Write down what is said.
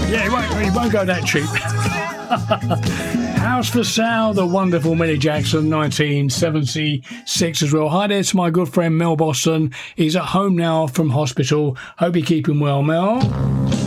Yeah, he won't go that cheap. House for Sale, the wonderful Millie Jackson, 1976 as well. Hi there to my good friend Mel Boston. He's at home now from hospital. Hope you're keeping well, Mel.